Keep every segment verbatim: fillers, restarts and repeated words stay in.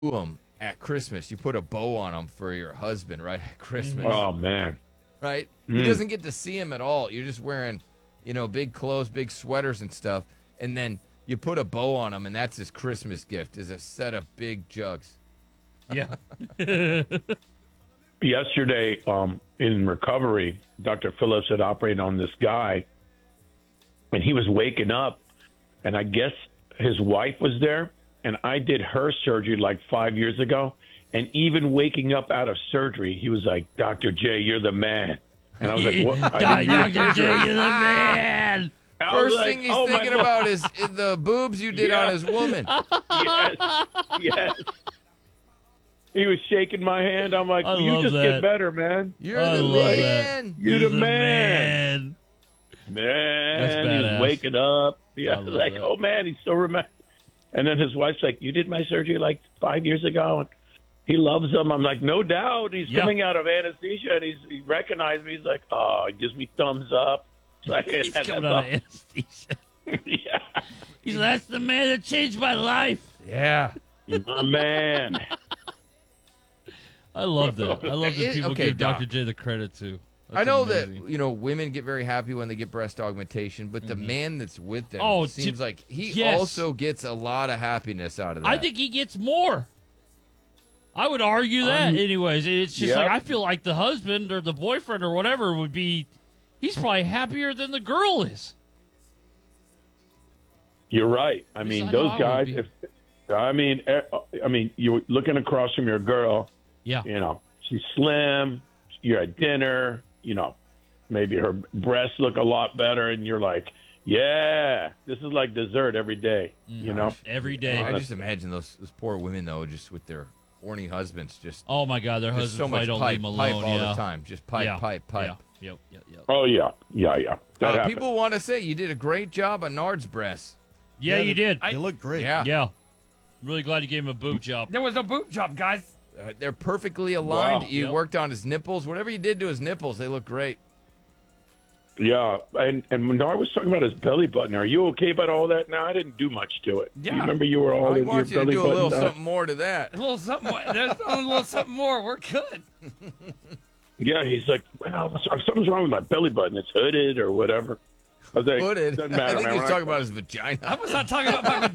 them at Christmas. You put a bow on them for your husband, right, at Christmas. Oh, man. Right? Mm. He doesn't get to see him at all. You're just wearing, you know, big clothes, big sweaters and stuff, and then you put a bow on him, and that's his Christmas gift, is a set of big jugs. Yeah. Yesterday, um, in recovery, Doctor Phillips had operated on this guy, and he was waking up, and I guess his wife was there, and I did her surgery like five years ago, and even waking up out of surgery, he was like, Doctor J, you're the man. And I was like, what? I didn't Doctor J, you're the man. I was First like, thing he's oh, my thinking God. about is the boobs you did Yeah. on his woman. Yes, yes. He was shaking my hand. I'm like, I you love just that. get better, man. You're I the love that. man. You're He's the man. Man, That's he badass. was waking up. Yeah, I love like, that. oh, man, he still remembers. And then his wife's like, you did my surgery like five years ago, and he loves him. I'm like, no doubt. He's Yeah. coming out of anesthesia, and he's, he recognized me. He's like, oh, he gives me thumbs up. It's like, He's that's coming out of anesthesia. yeah, He's like, that's the man that changed my life. Yeah. my man. I love that. I love that It- people okay, give Doc. Doctor J the credit too. I That's know amazing. that, you know, women get very happy when they get breast augmentation, but the man that's with them Oh, seems to- like he yes. also gets a lot of happiness out of that. I think he gets more. I would argue that, Um, anyways. It's just yep. like I feel like the husband or the boyfriend or whatever would be. He's probably happier than the girl is. You're right. I At mean, least I know those I guys. would be. If I mean, eh, I mean, you're looking across from your girl. Yeah. You know, she's slim. You're at dinner. You know, maybe her breasts look a lot better, and you're like, yeah, this is like dessert every day. You know, Every day. I just imagine those, those poor women, though, just with their horny husbands, just, Oh my God, their just husbands so probably much don't pipe, leave them pipe alone. all yeah. the time. Just pipe, yeah. pipe, pipe. Yeah. Yep. Yep. Yep. oh yeah, yeah, yeah. That Uh, happens. people want to say you did a great job on Nard's breasts. Yeah, you did. They look great. Yeah. Yeah. Really glad you gave him a boob job. There was no boob job, guys. Uh, they're perfectly aligned. Wow. You Yep. worked on his nipples. Whatever you did to his nipples, they look great. Yeah, and and Menard was talking about his belly button. Are you okay about all that now? I didn't do much to it. Yeah. You remember you were all I in your want you to belly do a button. little down? something more to that. A little something more. There's a little something more. We're good. Yeah, he's like, well, something's wrong with my belly button. It's hooded or whatever. I was like, Hooded. doesn't I matter, think man. he's When talking about his vagina. I was not talking about my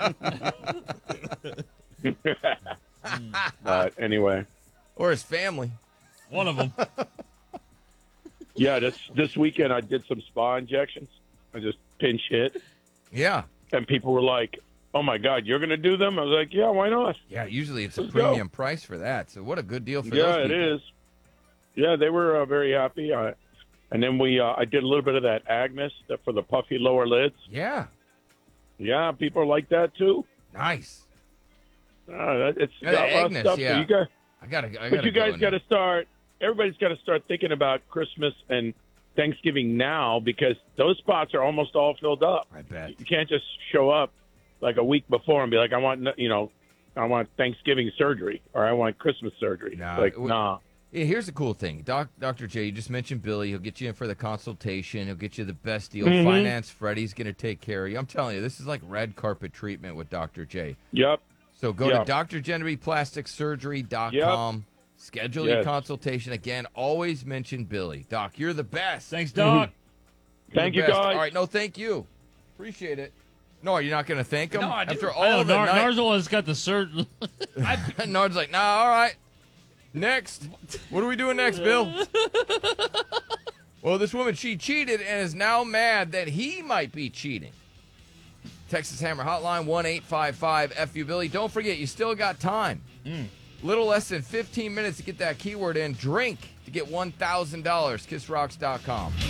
vagina. But anyway, Or his family. One of them. yeah, this this weekend I did some spa injections. I just pinch hit, Yeah. and people were like, "Oh my God, you're going to do them?" I was like, "Yeah, why not?" Yeah, usually it's a Let's go. premium price for that. So what a good deal for Yeah, those it people. is. Yeah, they were uh, very happy. Uh, and then we, uh, I did a little bit of that Agnes that for the puffy lower lids. Yeah. Yeah, people like that too. Nice. Uh, that- it's Yeah, got a lot of Agnes, stuff. yeah. So you guys, I gotta I gotta but you go guys in got there. to start. Everybody's got to start thinking about Christmas and Thanksgiving now because those spots are almost all filled up. I bet. You can't just show up like a week before and be like, I want, you know, I want Thanksgiving surgery or I want Christmas surgery. Nah, like, it would- nah. Yeah, here's the cool thing. Doc, Doctor J, you just mentioned Billy. He'll get you in for the consultation. He'll get you the best deal. Mhm. Finance Freddy's going to take care of you. I'm telling you, this is like red carpet treatment with Doctor J. Yep. So go Yeah. to D R Genevieve Plastic Surgery dot com. Schedule your Yes. consultation. Again, always mention Billy. Doc, you're the best. Thanks, Doc. You're Thank the you, best. guys. All right, no, thank you. Appreciate it. No, are you not going to thank him? No, I do. After I know, all the Nar- night. Nar's the one that's got the surgery. Nard's like, nah, all right. Next. What are we doing next, Bill? Well, this woman, she cheated and is now mad that he might be cheating. Texas Hammer Hotline, one eight five five F U Billy. Don't forget, you still got time. Little less than fifteen minutes to get that keyword in. Drink to get one thousand dollars. kiss rocks dot com.